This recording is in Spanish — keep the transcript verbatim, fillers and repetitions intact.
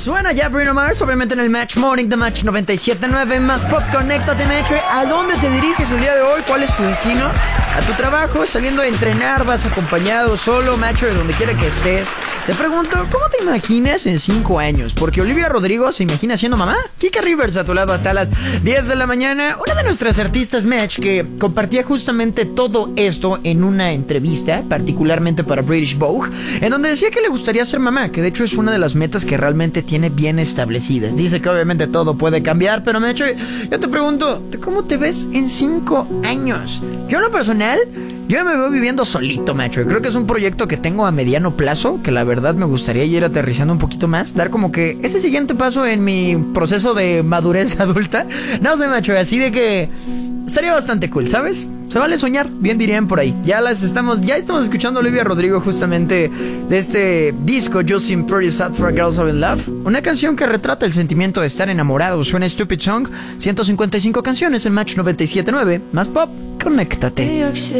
Suena ya Bruno Mars, obviamente en el Match Morning de Match noventa y siete punto nueve. Más pop, conéctate, Metro. ¿A dónde te diriges el día de hoy? ¿Cuál es tu destino? ¿A tu trabajo? ¿Saliendo a entrenar? ¿Vas acompañado, solo, Macho, de donde quiera que estés? Te pregunto, ¿cómo te imaginas en cinco años? Porque Olivia Rodrigo se imagina siendo mamá. Kika Rivers a tu lado hasta las diez de la mañana. Una de nuestras artistas, Match, que compartía justamente todo esto en una entrevista, particularmente para British Vogue, en donde decía que le gustaría ser mamá, que de hecho es una de las metas que realmente tiene bien establecidas. Dice que obviamente todo puede cambiar, pero Match, yo te pregunto, ¿cómo te ves en cinco años? Yo en lo personal, yo me veo viviendo solito, Macho. Creo que es un proyecto que tengo a mediano plazo, que la verdad me gustaría ir aterrizando un poquito más, dar como que ese siguiente paso en mi proceso de madurez adulta. No sé, Macho, así de que estaría bastante cool, ¿sabes? Se vale soñar, bien dirían por ahí. Ya las estamos, ya estamos escuchando a Olivia Rodrigo justamente de este disco Just Seem Pretty Sad for Girls So in Love. Una canción que retrata el sentimiento de estar enamorado. Suena Stupid Song. ciento cincuenta y cinco canciones en Match noventa y siete punto nueve. Más pop, conéctate.